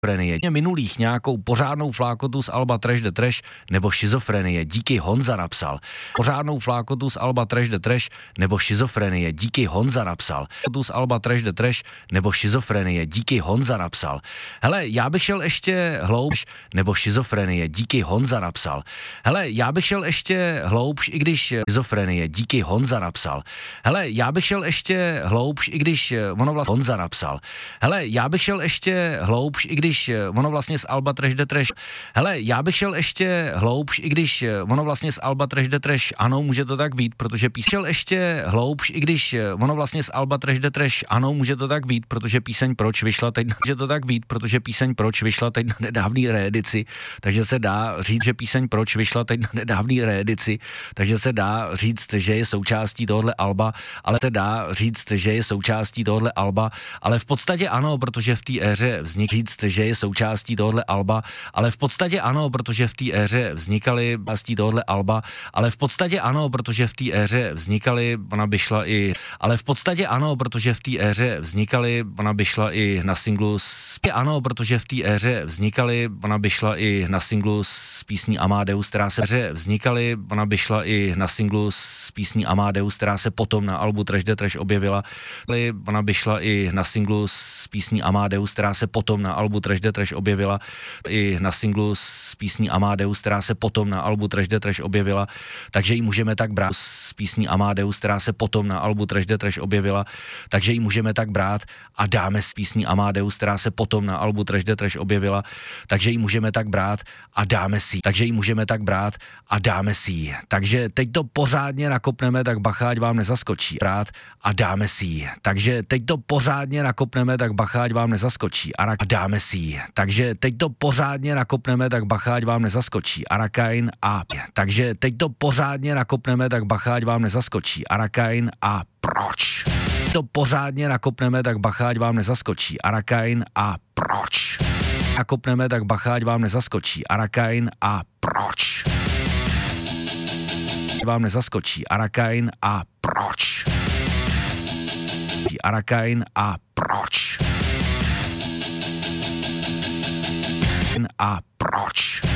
minulých nějakou pořádnou flákotu z alba Trash the Trash nebo Schizofrenie, díky Honza napsal. Pořádnou flákotu z alba Trash the Trash nebo Schizofrenie, díky Honza napsal. Z alba Trash the Trash nebo Schizofrenie, díky Honza napsal. Hele, já bych šel ještě hloubš, nebo Schizofrenie, díky Honza napsal. Hele, já bych šel ještě hloubš, i když Schizofrenie, díky Honza napsal. Hele, já bych šel ještě hloubš, i když ono vlastně Honza napsal. Hele, já bych šel ještě hloubš, i když ono vlastně z alba Trash the Trash. Hele, já bych šel ještě hloubš, i když ono vlastně z alba Trash the Trash, ano, může to tak být, protože šel ještě hloubš, i když ono vlastně z alba Trash the Trash, ano, může to tak být, protože píseň Proč vyšla teď, může to tak být, protože píseň Proč vyšla teď na nedávný reedici, takže se dá říct, že píseň Proč vyšla teď na nedávný reedici, takže se dá říct, že je součástí tohohle alba, ale se dá říct, že je součástí tohohle alba, ale v podstatě ano, protože v té éře vznik říct, že je součástí tohohle alba, ale v podstatě ano, protože v té éře vznikaly částí tohohle alba, ale v podstatě ano, protože v té éře vznikaly, ona by šla i, ale v podstatě ano, protože v té éře vznikaly, ona by šla i na singlu ano, protože v té éře vznikaly, ona by šla i na singlu s písní Amadeus, která se vznikaly, ona by šla i na singlu s písní Amadeus, která se potom na albu Trash the Trash objevila, ona by šla i na singlu s písní Amadeus, která se potom na albu Trash the Trash objevila, i na singlu s písní Amadeus, která se potom na albu Trash the Trash objevila, takže ji můžeme tak brát s písní Amadeus, která se potom na albu Trash the Trash objevila, takže ji můžeme tak brát a dáme s písní Amadeus, která se potom na albu Trash the Trash objevila, takže ji můžeme tak brát a dáme si, takže ji můžeme tak brát a dáme si. Takže teď to pořádně nakopneme, tak bacha, ať vám nezaskočí. Brát a dáme si. Takže teď to pořádně nakopneme, tak bacha, ať vám nezaskočí. A dáme si. Takže teď to pořádně nakopneme, tak bacha, ať vám nezaskočí. Arakain a takže teď to pořádně nakopneme, tak bacha, ať vám nezaskočí. Arakain a Proč? To pořádně nakopneme, tak bacha, ať vám nezaskočí. Arakain a Proč? Nakopneme, tak bacha, ať vám nezaskočí. Arakain a Proč? Vám nezaskočí. Arakain a Proč? Arakain a Proč? A Proč?